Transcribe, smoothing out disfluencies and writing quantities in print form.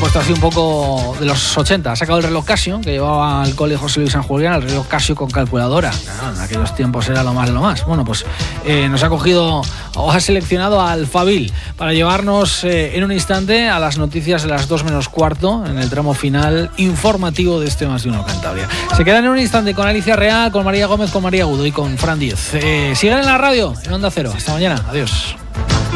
puesto así un poco de los 80. Ha sacado el reloj Casio, que llevaba al cole José Luis San Julián, el reloj Casio con calculadora. Claro, en aquellos tiempos era lo más. Bueno, pues nos ha cogido o ha seleccionado a Alfabil para llevarnos en un instante a las noticias de las 2 menos cuarto, en el tramo final informativo de este Más de Uno Cantabria. Se quedan en un instante con Alicia Real, con María Gómez, con María Agudo y con Fran Díez. Sigan en la radio, en Onda Cero. Hasta mañana. Adiós.